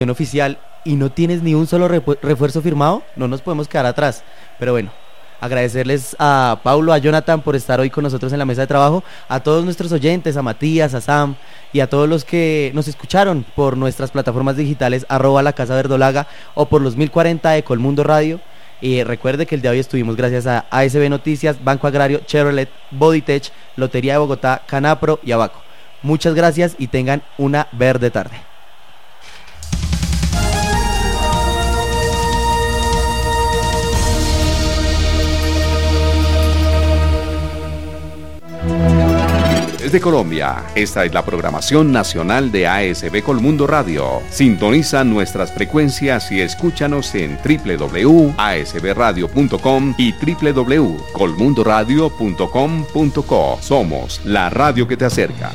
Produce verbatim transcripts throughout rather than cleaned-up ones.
oficial y no tienes ni un solo repu- refuerzo firmado, no nos podemos quedar atrás. Pero bueno, agradecerles a Paulo, a Jonathan por estar hoy con nosotros en la mesa de trabajo, a todos nuestros oyentes, a Matías, a Sam y a todos los que nos escucharon por nuestras plataformas digitales arroba la Casa Verdolaga o por los mil cuarenta de Colmundo Radio. Y recuerde que el día de hoy estuvimos gracias a A S B Noticias, Banco Agrario, Chevrolet, Bodytech, Lotería de Bogotá, Canapro y Abaco. Muchas gracias y tengan una verde tarde. Desde Colombia, esta es la programación nacional de A S B Colmundo Radio. Sintoniza nuestras frecuencias y escúchanos en doble u doble u doble u punto a s b radio punto com y doble u doble u doble u punto colmundo radio punto com punto co. Somos la radio que te acerca.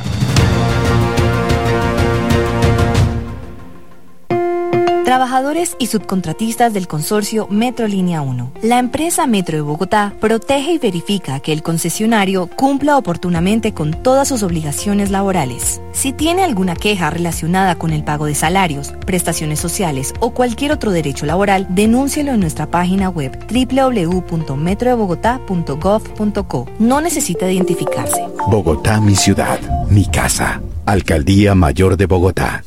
Trabajadores y subcontratistas del consorcio Metro Línea uno. La empresa Metro de Bogotá protege y verifica que el concesionario cumpla oportunamente con todas sus obligaciones laborales. Si tiene alguna queja relacionada con el pago de salarios, prestaciones sociales o cualquier otro derecho laboral, denúncielo en nuestra página web doble u doble u doble u punto metro de bogotá punto gov punto co. No necesita identificarse. Bogotá, mi ciudad, mi casa. Alcaldía Mayor de Bogotá.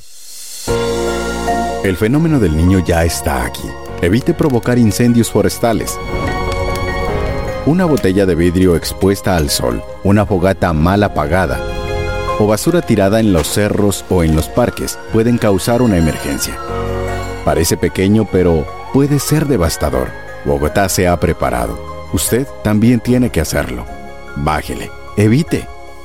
El fenómeno del Niño ya está aquí. Evite provocar incendios forestales. Una botella de vidrio expuesta al sol, una fogata mal apagada o basura tirada en los cerros o en los parques pueden causar una emergencia. Parece pequeño, pero puede ser devastador. Bogotá se ha preparado. Usted también tiene que hacerlo. Bájele, evite,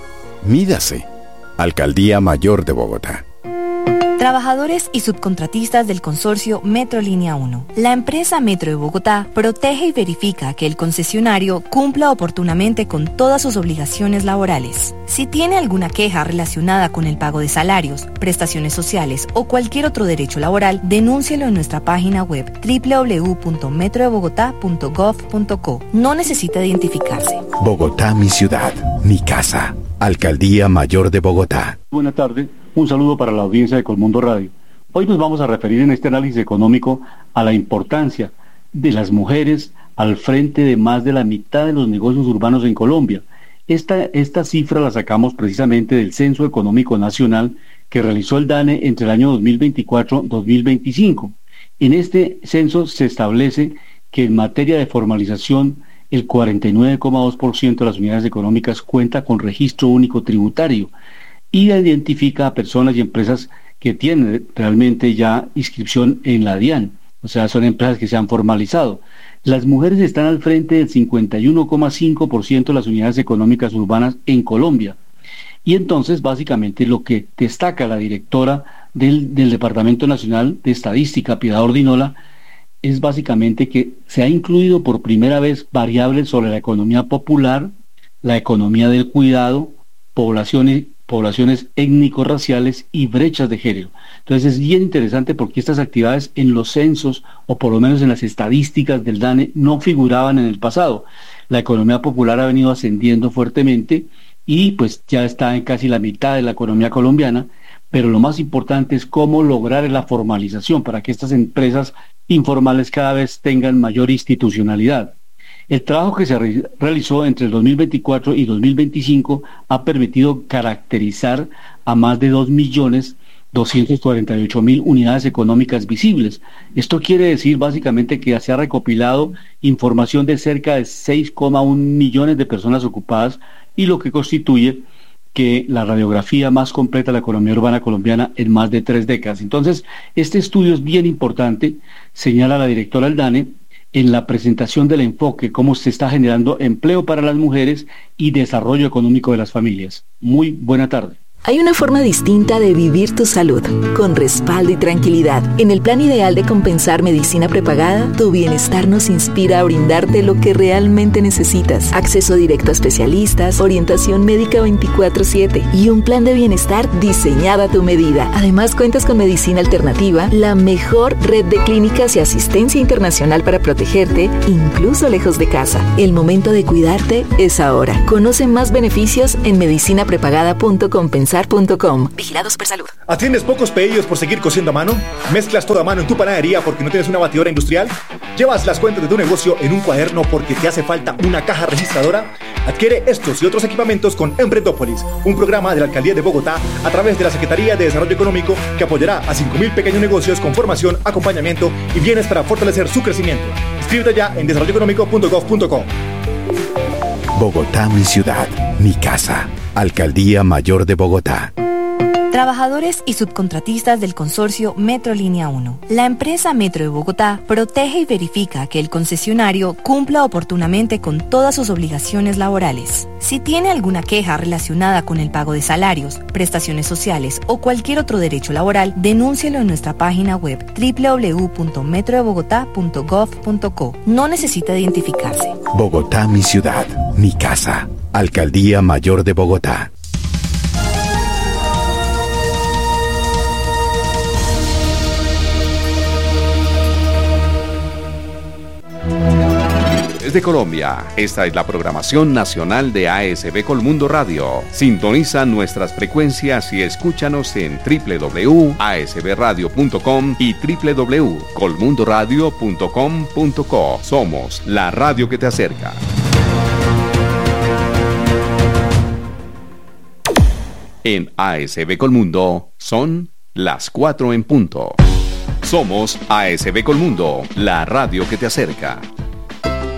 mídase. Alcaldía Mayor de Bogotá. Trabajadores y subcontratistas del consorcio Metro Línea uno. La empresa Metro de Bogotá protege y verifica que el concesionario cumpla oportunamente con todas sus obligaciones laborales. Si tiene alguna queja relacionada con el pago de salarios, prestaciones sociales o cualquier otro derecho laboral, denúncielo en nuestra página web doble u doble u doble u punto metro de bogotá punto gov punto co. No necesita identificarse. Bogotá, mi ciudad, mi casa. Alcaldía Mayor de Bogotá. Buenas tardes. Un saludo para la audiencia de Colmundo Radio. Hoy nos vamos a referir en este análisis económico a la importancia de las mujeres al frente de más de la mitad de los negocios urbanos en Colombia. Esta, esta cifra la sacamos precisamente del Censo Económico Nacional que realizó el DANE entre el año dos mil veinticuatro a dos mil veinticinco. En este censo se establece que en materia de formalización el cuarenta y nueve coma dos por ciento de las unidades económicas cuenta con registro único tributario y identifica a personas y empresas que tienen realmente ya inscripción en la DIAN, o sea, son empresas que se han formalizado. Las mujeres están al frente del cincuenta y uno coma cinco por ciento de las unidades económicas urbanas en Colombia. Y entonces, básicamente, lo que destaca la directora del, del Departamento Nacional de Estadística, Piedad Ordinola, es básicamente que se ha incluido por primera vez variables sobre la economía popular, la economía del cuidado, poblaciones poblaciones étnico-raciales y brechas de género. Entonces es bien interesante porque estas actividades en los censos, o por lo menos en las estadísticas del DANE, no figuraban en el pasado. La economía popular ha venido ascendiendo fuertemente y pues ya está en casi la mitad de la economía colombiana, pero lo más importante es cómo lograr la formalización para que estas empresas informales cada vez tengan mayor institucionalidad. El trabajo que se re- realizó entre el dos mil veinticuatro y dos mil veinticinco ha permitido caracterizar a más de dos millones doscientos cuarenta y ocho mil unidades económicas visibles. Esto quiere decir básicamente que se ha recopilado información de cerca de seis coma uno millones de personas ocupadas y lo que constituye que la radiografía más completa de la economía urbana colombiana en más de tres décadas. Entonces, este estudio es bien importante, señala la directora del DANE, en la presentación del enfoque, cómo se está generando empleo para las mujeres y desarrollo económico de las familias. Muy buena tarde. Hay una forma distinta de vivir tu salud, con respaldo y tranquilidad. En el plan ideal de compensar medicina prepagada, tu bienestar nos inspira a brindarte lo que realmente necesitas. Acceso directo a especialistas, orientación médica veinticuatro siete y un plan de bienestar diseñado a tu medida. Además, cuentas con medicina alternativa, la mejor red de clínicas y asistencia internacional para protegerte, incluso lejos de casa. El momento de cuidarte es ahora. Conoce más beneficios en medicina prepagada punto compensar supersar punto com. Vigilado Supersalud. ¿Atiendes pocos pedidos por seguir cociendo a mano? ¿Mezclas todo a mano en tu panadería porque no tienes una batidora industrial? ¿Llevas las cuentas de tu negocio en un cuaderno porque te hace falta una caja registradora? Adquiere estos y otros equipamientos con Emprendópolis, un programa de la Alcaldía de Bogotá a través de la Secretaría de Desarrollo Económico que apoyará a cinco mil pequeños negocios con formación, acompañamiento y bienes para fortalecer su crecimiento. Inscríbete ya en desarrollo económico punto gov punto co. Bogotá, mi ciudad, mi casa. Alcaldía Mayor de Bogotá. Trabajadores y subcontratistas del consorcio Metro Línea uno. La empresa Metro de Bogotá protege y verifica que el concesionario cumpla oportunamente con todas sus obligaciones laborales. Si tiene alguna queja relacionada con el pago de salarios, prestaciones sociales o cualquier otro derecho laboral, denúncielo en nuestra página web doble u doble u doble u punto metro de bogotá punto gov punto co. No necesita identificarse. Bogotá, mi ciudad, mi casa. Alcaldía Mayor de Bogotá. Desde Colombia, esta es la programación nacional de A S B Colmundo Radio. Sintoniza nuestras frecuencias y escúchanos en doble u doble u doble u punto a s b radio punto com y doble u doble u doble u punto colmundo radio punto com punto co. Somos la radio que te acerca. En A S B Colmundo son las cuatro en punto. Somos A S B Colmundo, la radio que te acerca.